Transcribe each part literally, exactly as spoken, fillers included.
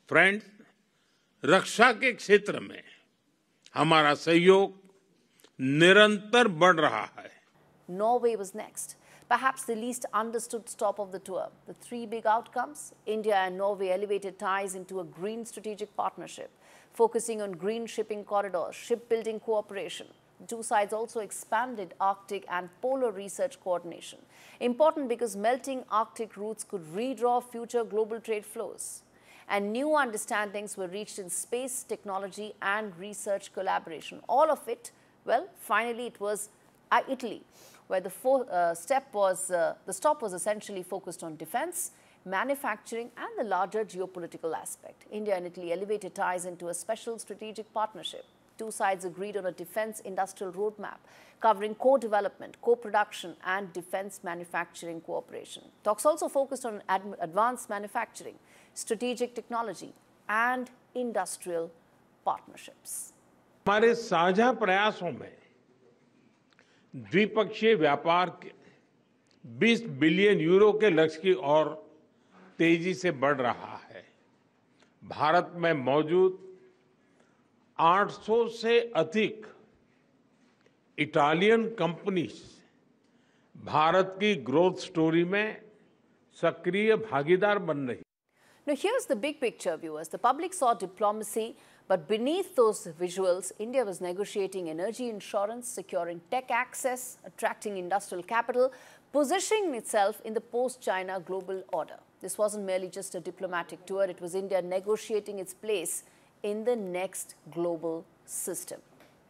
Friends, रक्षा के क्षेत्र में हमारा सहयोग निरंतर बढ़ रहा है. Norway was next, perhaps the least understood stop of the tour. The three big outcomes: India and Norway elevated ties into a green strategic partnership, focusing on green shipping corridors, shipbuilding cooperation. The two sides also expanded Arctic and polar research coordination. Important because melting Arctic routes could redraw future global trade flows. And new understandings were reached in space, technology and research collaboration. All of it, well, finally it was uh, Italy, where the fourth, uh, step was, uh, the stop was essentially focused on defense, manufacturing and the larger geopolitical aspect. India and Italy elevated ties into a special strategic partnership. Two sides agreed on a defense industrial roadmap covering co-development, co-production and defense manufacturing cooperation. Talks also focused on ad advanced manufacturing, strategic technology and industrial partnerships. हमारे साझा प्रयासों में द्विपक्षीय व्यापार के बीस billion euro के लक्ष्य की ओर तेजी से बढ़ रहा है. भारत में मौजूद आठ सौ से अधिक इटालियन कंपनीज भारत की ग्रोथ स्टोरी में सक्रिय भागीदार बन रही. Now here's the big picture, viewers. The public saw diplomacy, but beneath those visuals, India was negotiating energy insurance, securing tech access, attracting industrial capital, positioning itself in the post-China global order. This wasn't merely just a diplomatic tour, it was India negotiating its place in the next global system.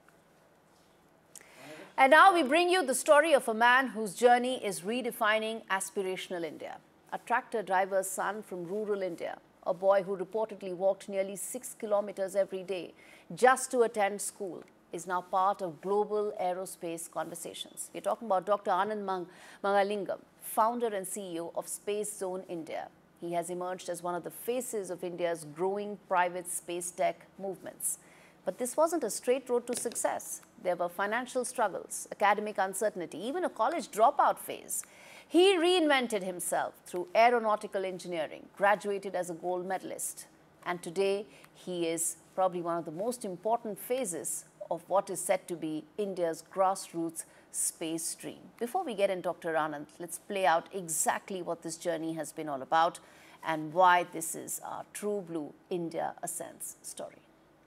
And now we bring you the story of a man whose journey is redefining aspirational India. A tractor driver's son from rural India, a boy who reportedly walked nearly six kilometers every day just to attend school, is now part of global aerospace conversations. We're talking about Doctor Anand Mangalingam, founder and C E O of Space Zone India. He has emerged as one of the faces of India's growing private space tech movements. But this wasn't a straight road to success. There were financial struggles, academic uncertainty, even a college dropout phase. He reinvented himself through aeronautical engineering, graduated as a gold medalist. And today, he is probably one of the most important phases of what is said to be India's grassroots space dream. Before we get in, Doctor Anand, let's play out exactly what this journey has been all about and why this is our true blue India Ascends story.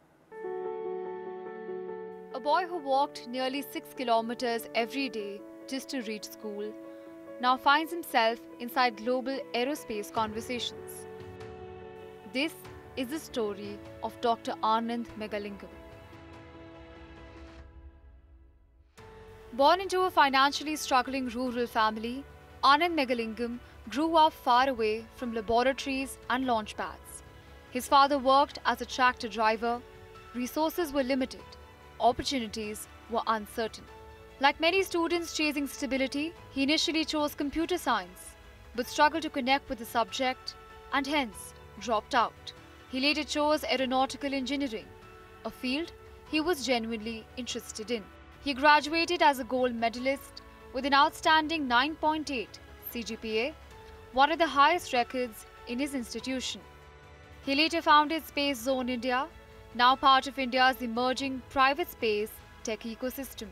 A boy who walked nearly six kilometers every day just to reach school now finds himself inside global aerospace conversations. This is the story of Doctor Anand Megalingam. Born into a financially struggling rural family, Anand Megalingam grew up far away from laboratories and launch pads. His father worked as a tractor driver. Resources were limited. Opportunities were uncertain. Like many students chasing stability, he initially chose computer science, but struggled to connect with the subject and hence dropped out. He later chose aeronautical engineering, a field he was genuinely interested in. He graduated as a gold medalist with an outstanding nine point eight C G P A, one of the highest records in his institution. He later founded Space Zone India, now part of India's emerging private space tech ecosystem.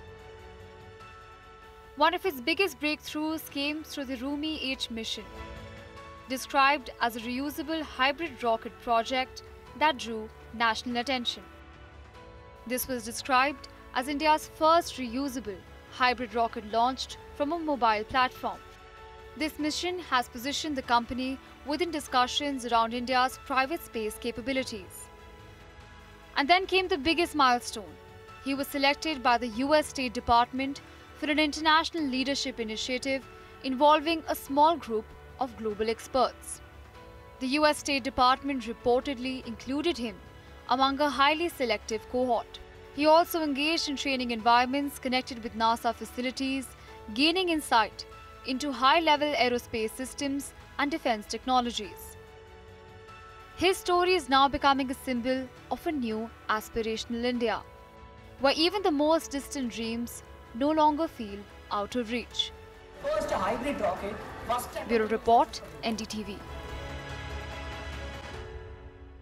One of his biggest breakthroughs came through the Rumi H mission, described as a reusable hybrid rocket project that drew national attention. This was described as India's first reusable hybrid rocket launched from a mobile platform. This mission has positioned the company within discussions around India's private space capabilities. And then came the biggest milestone. He was selected by the U S State Department for an international leadership initiative involving a small group of global experts. The U S State Department reportedly included him among a highly selective cohort. He also engaged in training environments connected with NASA facilities, gaining insight into high-level aerospace systems and defense technologies. His story is now becoming a symbol of a new aspirational India, where even the most distant dreams no longer feel out of reach. First hybrid rocket, first Bureau Report, N D T V.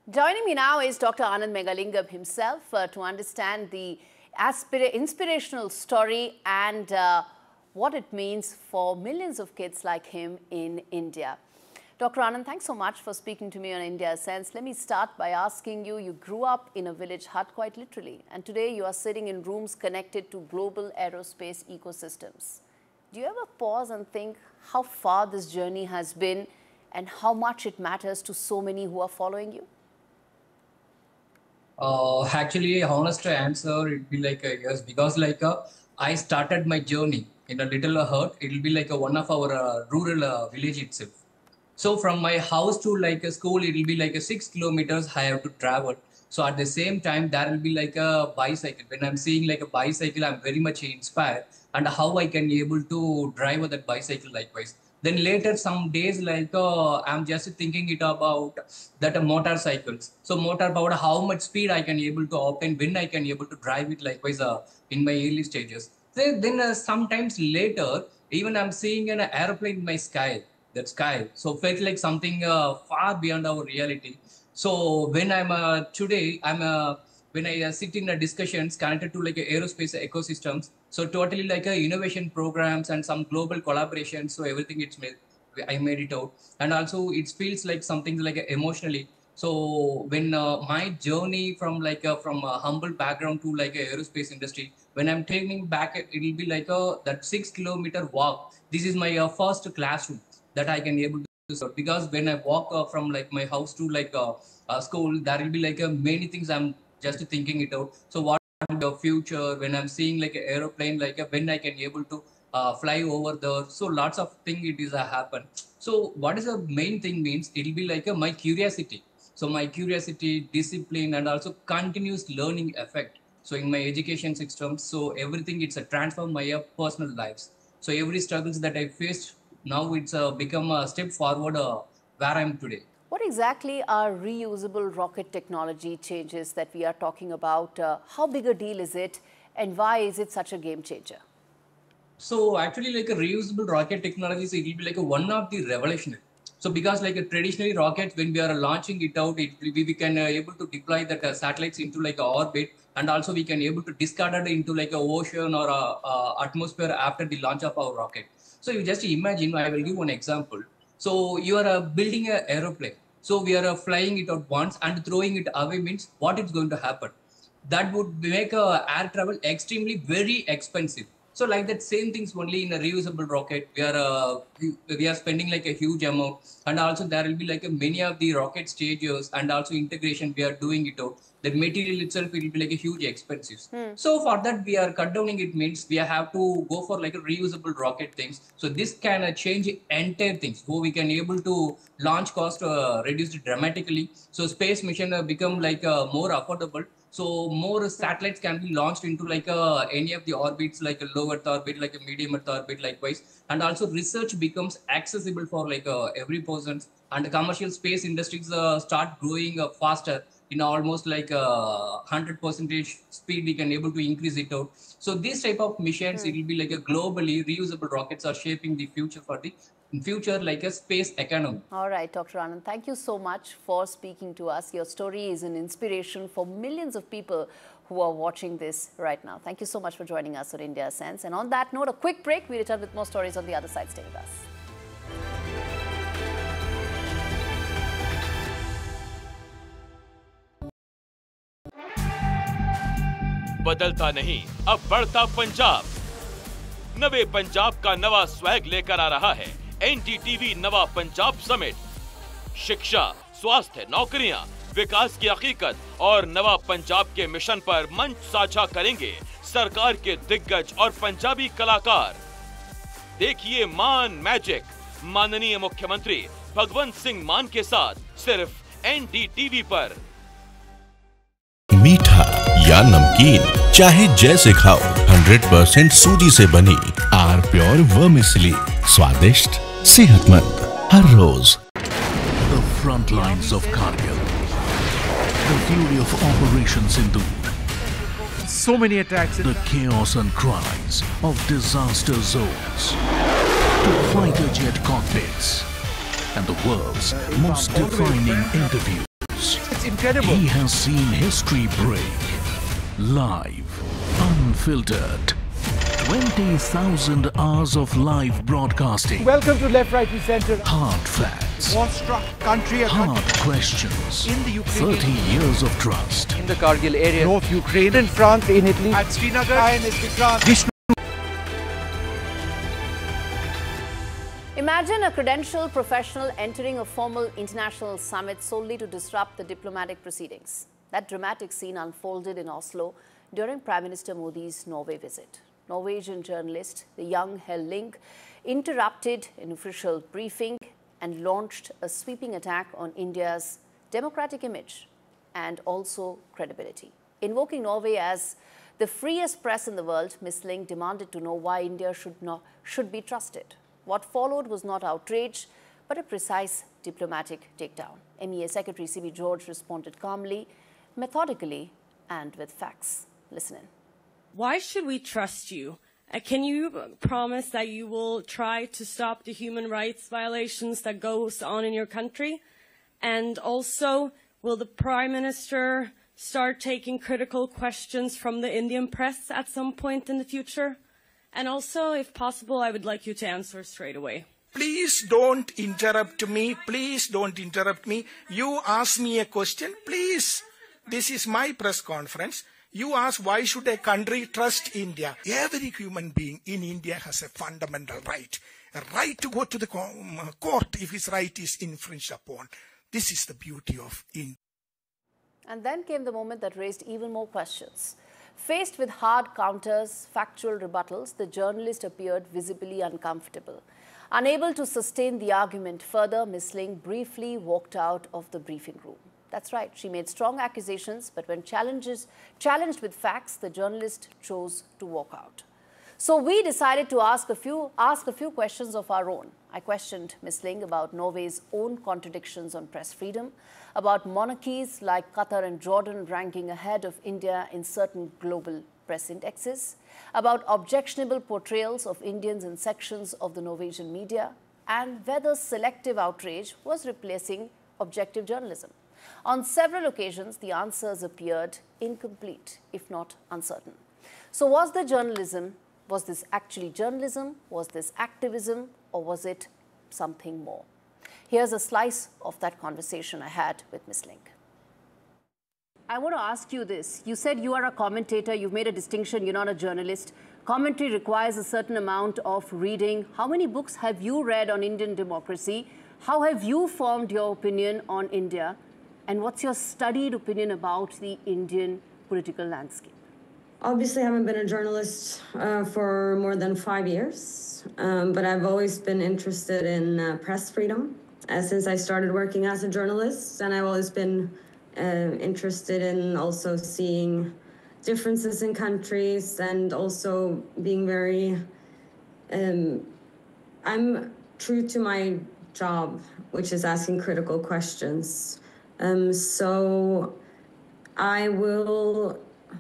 Joining me now is Doctor Anand Megalingam himself uh, to understand the aspira inspirational story and uh, what it means for millions of kids like him in India. Doctor Anand, thanks so much for speaking to me on India Sense. Let me start by asking you, you grew up in a village hut quite literally, and today you are sitting in rooms connected to global aerospace ecosystems. Do you ever pause and think how far this journey has been and how much it matters to so many who are following you? Uh, actually, honest answer, it'd be like a yes, because like uh, I started my journey in a little uh, hut. It'll be like a, one of our uh, rural uh, village itself. So from my house to like a school, it'll be like a six kilometers I have to travel. So at the same time, there will be like a bicycle. When I'm seeing like a bicycle, I'm very much inspired and how I can be able to drive that bicycle likewise. Then later some days like uh, I'm just thinking it about that uh, motorcycles. So motor about how much speed I can be able to obtain, when I can be able to drive it likewise uh, in my early stages. So then uh, sometimes later, even I'm seeing an airplane in my sky. That sky so felt like something uh, far beyond our reality. So when I'm uh, today I'm uh, when I uh, sit in the discussions connected to like a aerospace ecosystems, so totally like a innovation programs and some global collaborations, so everything it's made I made it out, and also it feels like something like uh, emotionally. So when uh, my journey from like uh, from a humble background to like a aerospace industry, when I'm taking back, it will be like a that six kilometer walk. This is my uh, first classroom that I can be able to serve, because when I walk uh, from like my house to like a uh, uh, school, there will be like uh, many things I'm just thinking it out. So what the future when I'm seeing like an aeroplane, like uh, when I can be able to uh, fly over there. So lots of things it is uh, happen. So what is the main thing means, it'll be like uh, my curiosity. So my curiosity, discipline, and also continuous learning effect. So in my education system, so everything it's a transform my uh, personal lives. So every struggles that I faced, now it's uh, become a step forward uh, where I am today. What exactly are reusable rocket technology changes that we are talking about? Uh, how big a deal is it, and why is it such a game changer? So actually, like a reusable rocket technologies, it will be like a one of the revolutionary. So because like a traditionally rockets, when we are launching it out, it we, we can uh, able to deploy that uh, satellites into like a orbit, and also we can able to discard it into like a ocean or a, a atmosphere after the launch of our rocket. So you just imagine, I will give one example. So you are uh, building an aeroplane. So we are uh, flying it out once and throwing it away means what is going to happen? That would make uh, air travel extremely very expensive. So like that same things only in a reusable rocket, we are uh, we, we are spending like a huge amount, and also there will be like a many of the rocket stages and also integration we are doing it out. The material itself will be like a huge expensive. Hmm. So for that we are cut downing, it means we have to go for like a reusable rocket things. So this can uh, change entire things. So we can able to launch cost uh, reduced dramatically. So space mission uh, become like uh, more affordable. So more satellites can be launched into like uh, any of the orbits, like a low Earth orbit, like a medium Earth orbit, likewise. And also research becomes accessible for like uh, every person. And the commercial space industries uh, start growing uh, faster in almost like a uh, hundred percentage speed. We can able to increase it out. So this type of missions, mm. it will be like a globally reusable rockets are shaping the future for the in future like a space economy. All right, Doctor Anand, thank you so much for speaking to us. Your story is an inspiration for millions of people who are watching this right now. Thank you so much for joining us on India Sense. And on that note, a quick break. We return with more stories on the other side. Stay with us. बदलता नहीं, अब बढ़ता पंजाब। नवे पंजाब का नवा swag लेकर आ रहा है एनडीटीवी नवा पंजाब समिट। शिक्षा, स्वास्थ्य, नौकरियां, विकास की हकीकत और नवा पंजाब के मिशन पर मंच साझा करेंगे सरकार के दिग्गज और पंजाबी कलाकार। देखिए मान मैजिक माननीय मुख्यमंत्री भगवंत सिंह मान के साथ सिर्फ एनडीटीवी पर। मीठा या नमकीन, चाहे जैसे खाओ, हंड्रेड परसेंट सूजी से बनी आर प्योर वर्मिसेली, स्वादिष्ट, सेहतमंद हर रोज। The front lines of Kargil, the fury of Operation Sindhu, so many attacks, the chaos and cries of disaster zones, to fighter jet cockpits, and the world's most defining interviews. incredible. He has seen history break. Live, unfiltered. twenty thousand hours of live broadcasting. Welcome to Left, Right and Centre. Hard facts. War-struck country. Hard questions. In the Ukraine. thirty years of trust. In the Kargil area. North Ukraine. In France, in Italy. At Srinagar. I N S Vikrant. Vishnu. Imagine a credentialed professional entering a formal international summit solely to disrupt the diplomatic proceedings. That dramatic scene unfolded in Oslo during Prime Minister Modi's Norway visit. Norwegian journalist, the young Hel Link, interrupted an official briefing and launched a sweeping attack on India's democratic image and also credibility. Invoking Norway as the freest press in the world, Miz Link demanded to know why India should, not, should be trusted. What followed was not outrage, but a precise diplomatic takedown. M E A Secretary C B George responded calmly, methodically, and with facts. Listen in. Why should we trust you? Uh, can you promise that you will try to stop the human rights violations that goes on in your country? And also, will the Prime Minister start taking critical questions from the Indian press at some point in the future? And also, if possible, I would like you to answer straight away. Please don't interrupt me. Please don't interrupt me. You ask me a question, please. This is my press conference. You ask, why should a country trust India? Every human being in India has a fundamental right. A right to go to the court if his right is infringed upon. This is the beauty of India. And then came the moment that raised even more questions. Faced with hard counters, factual rebuttals, the journalist appeared visibly uncomfortable. Unable to sustain the argument further, Miz Link briefly walked out of the briefing room. That's right, she made strong accusations, but when challenges, challenged with facts, the journalist chose to walk out. So we decided to ask a few, ask a few questions of our own. I questioned Miz Link about Norway's own contradictions on press freedom, about monarchies like Qatar and Jordan ranking ahead of India in certain global press indexes, about objectionable portrayals of Indians in sections of the Norwegian media, and whether selective outrage was replacing objective journalism. On several occasions, the answers appeared incomplete, if not uncertain. So was the journalism, was this actually journalism, was this activism, or was it something more? Here's a slice of that conversation I had with Miz Link. I want to ask you this. You said you are a commentator. You've made a distinction. You're not a journalist. Commentary requires a certain amount of reading. How many books have you read on Indian democracy? How have you formed your opinion on India? And what's your studied opinion about the Indian political landscape? Obviously, I haven't been a journalist uh, for more than five years, um, but I've always been interested in uh, press freedom uh, since I started working as a journalist, and I've always been uh, interested in also seeing differences in countries and also being very, um, I'm true to my job, which is asking critical questions. Um, so I will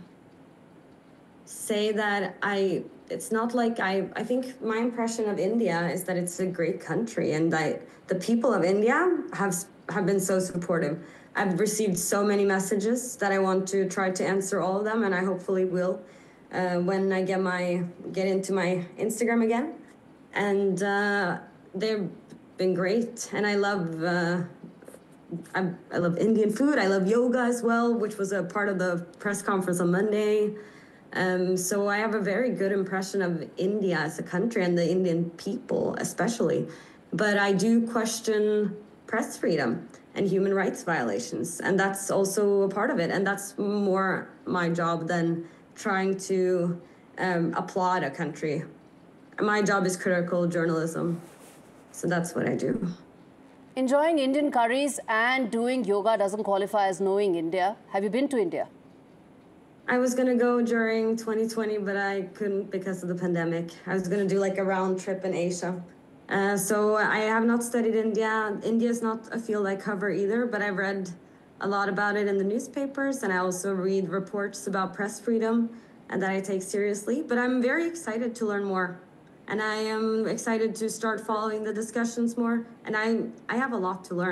say that I, it's not like I, I think my impression of India is that it's a great country, and I, the people of India have, have been so supportive. I've received so many messages that I want to try to answer all of them, and I hopefully will uh, when I get my, get into my Instagram again. And uh, they've been great, and I love, uh, I, I love Indian food. I love yoga as well, which was a part of the press conference on Monday. Um, so I have a very good impression of India as a country and the Indian people especially. But I do question press freedom and human rights violations. And that's also a part of it. And that's more my job than trying to um, applaud a country. My job is critical journalism. So that's what I do. Enjoying Indian curries and doing yoga doesn't qualify as knowing India. Have you been to India? I was going to go during twenty twenty, but I couldn't because of the pandemic. I was going to do like a round trip in Asia. Uh, so I have not studied India. India is not a field I cover either, but I've read a lot about it in the newspapers, and I also read reports about press freedom and that I take seriously. But I'm very excited to learn more, and I am excited to start following the discussions more. And I, I have a lot to learn.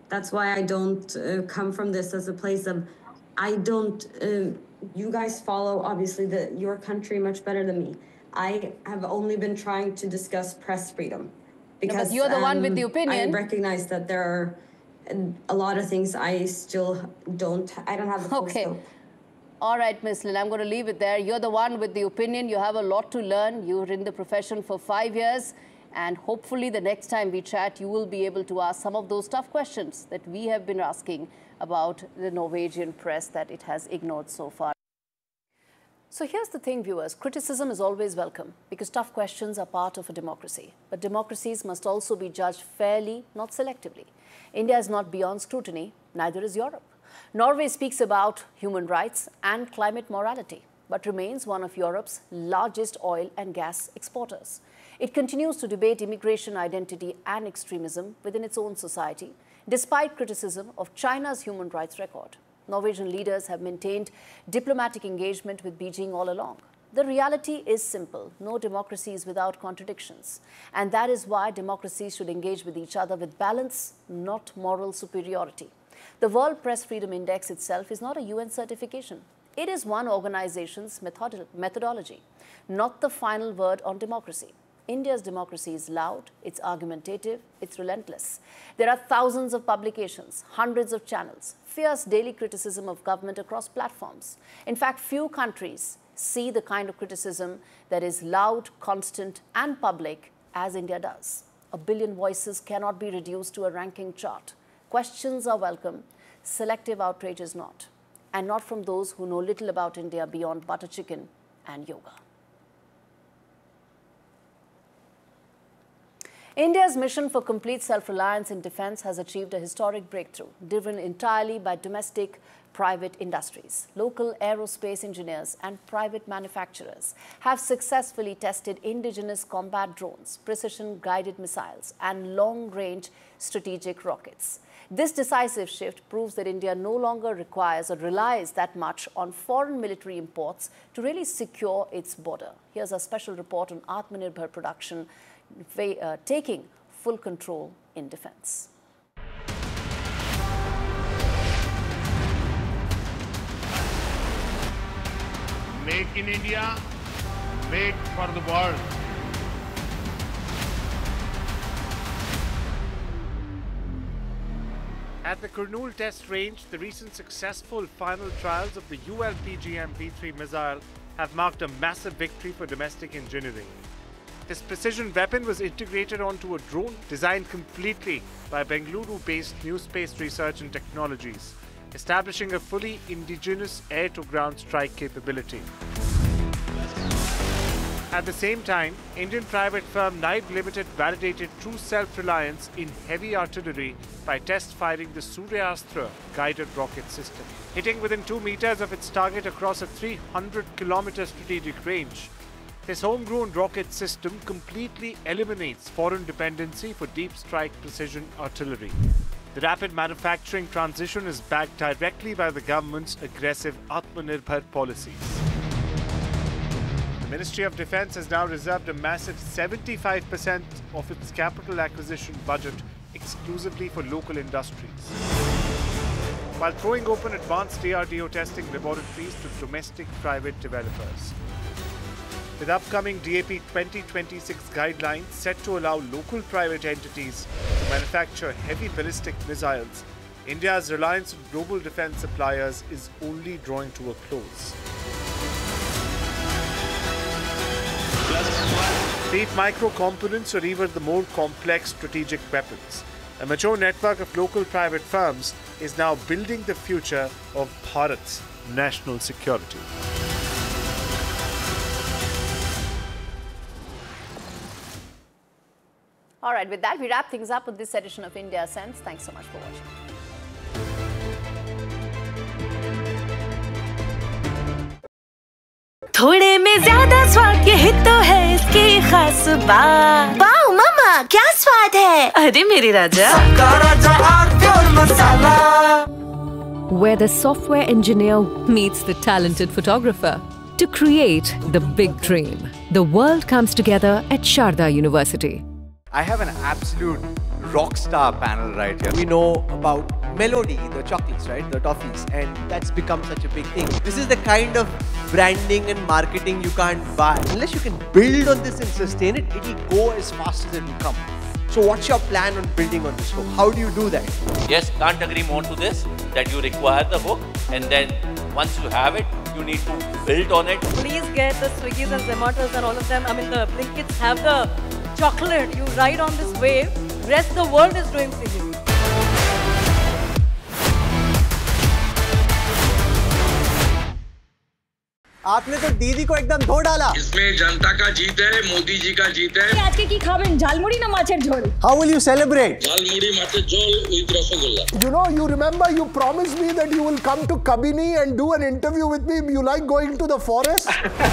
That's why I don't uh, come from this as a place of, I don't, uh, you guys follow obviously the, your country much better than me. I have only been trying to discuss press freedom. Because no, but you're the um, one with the opinion. I recognize that there are a lot of things I still don't, I don't have the full okay. scope. All right, Miss Lynn, I'm going to leave it there. You're the one with the opinion. You have a lot to learn. You're in the profession for five years. And hopefully the next time we chat, you will be able to ask some of those tough questions that we have been asking about the Norwegian press that it has ignored so far. So here's the thing, viewers. Criticism is always welcome because tough questions are part of a democracy. But democracies must also be judged fairly, not selectively. India is not beyond scrutiny, neither is Europe. Norway speaks about human rights and climate morality, but remains one of Europe's largest oil and gas exporters. It continues to debate immigration identity and extremism within its own society, despite criticism of China's human rights record. Norwegian leaders have maintained diplomatic engagement with Beijing all along. The reality is simple. No democracy is without contradictions. And that is why democracies should engage with each other with balance, not moral superiority. The World Press Freedom Index itself is not a U N certification. It is one organization's method methodology, not the final word on democracy. India's democracy is loud, it's argumentative, it's relentless. There are thousands of publications, hundreds of channels, fierce daily criticism of government across platforms. In fact, few countries see the kind of criticism that is loud, constant, and public as India does. A billion voices cannot be reduced to a ranking chart. Questions are welcome, selective outrage is not. And not from those who know little about India beyond butter chicken and yoga. India's mission for complete self-reliance in defense has achieved a historic breakthrough, driven entirely by domestic private industries. Local aerospace engineers and private manufacturers have successfully tested indigenous combat drones, precision-guided missiles, and long-range strategic rockets. This decisive shift proves that India no longer requires or relies that much on foreign military imports to really secure its border. Here's a special report on Atmanirbhar production, Uh, taking full control in defense. Make in India, make for the world. At the Kurnool test range, the recent successful final trials of the U L P G M V three missile have marked a massive victory for domestic engineering. This precision weapon was integrated onto a drone designed completely by Bengaluru-based New Space Research and Technologies, establishing a fully indigenous air-to-ground strike capability. At the same time, Indian private firm Naib Limited validated true self-reliance in heavy artillery by test-firing the Suryastra guided rocket system. Hitting within two meters of its target across a three hundred kilometer strategic range, this homegrown rocket system completely eliminates foreign dependency for deep strike precision artillery. The rapid manufacturing transition is backed directly by the government's aggressive Atmanirbhar policies. The Ministry of Defence has now reserved a massive seventy-five percent of its capital acquisition budget exclusively for local industries, while throwing open advanced D R D O testing laboratories to domestic private developers. With upcoming D A P twenty twenty-six guidelines set to allow local private entities to manufacture heavy ballistic missiles, India's reliance on global defense suppliers is only drawing to a close. Be it micro components or even the more complex strategic weapons, a mature network of local private firms is now building the future of Bharat's national security. All right, with that, we wrap things up with this edition of India Sense. Thanks so much for watching. थोड़े में ज्यादा स्वाद ये तो है इसकी खास बात। वाओ मामा, क्या स्वाद है? अरे मेरे राजा, सबका राजा आरप्योर मसाला। Where the software engineer meets the talented photographer to create the big dream. The world comes together at Sharda University. I have an absolute rock star panel right here. We know about Melody, the chocolates, right? The toffees. And that's become such a big thing. This is the kind of branding and marketing you can't buy. Unless you can build on this and sustain it, it will go as fast as it will come. So what's your plan on building on this hook? How do you do that? Yes, can't agree more to this, that you require the hook, and then once you have it, you need to build on it. Please get the Swiggies and Zomatos and all of them. I mean, the Blinkits have the chocolate. You ride on this wave. Rest the world is doing for you. आपने तो दीदी को एकदम धो डाला. इसमें जनता का जीत है, मोदी जी का जीत है. आज के की खाबेन झालमुड़ी ना माछेर झोल. How will you celebrate? Jhalmuri माछेर झोल with rasgulla. You know, you remember you promised me that you will come to Kabini and do an interview with me. You like going to the forest?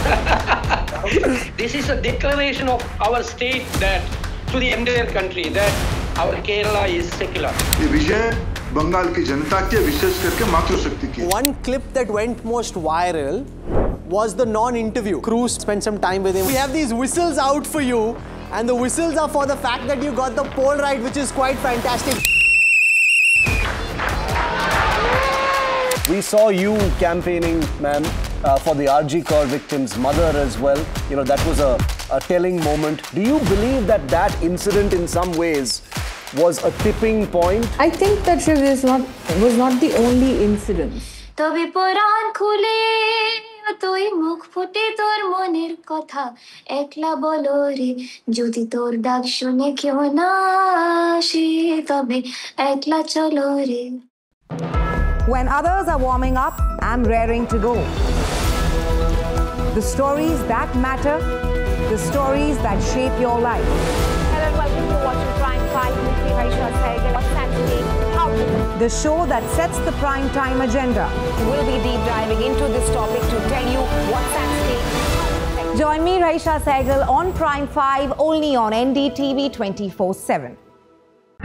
This is a declaration of our state that to the entire country that our Kerala is secular. ये विजय बंगाल की जनता के विशेष करके मातृशक्ति की. One clip that went most viral was the non-interview. Cruz spent some time with him. We have these whistles out for you, and the whistles are for the fact that you got the poll right, which is quite fantastic. We saw you campaigning, ma'am, uh, for the R G Kar victim's mother as well. You know, that was a, a telling moment. Do you believe that that incident in some ways was a tipping point? I think that Shiv is not, was not the only incident. তবে পরাণ খুলে তুই মুখ ফুটে তোর মনের কথা একলা বলো রে যদি তোর ডাক শুনে কেউ না আসে তবে একলা চলো রে. When others are warming up, I'm raring to go. The stories that matter, the stories that shape your life. Hello and welcome to watching Prime five with me, Raisha Sehgal. What's happening? How to The show that sets the prime time agenda. We'll be deep diving into this topic to tell you what's at stake. Join me, Raisha Sehgal, on Prime five, only on N D T V twenty-four seven.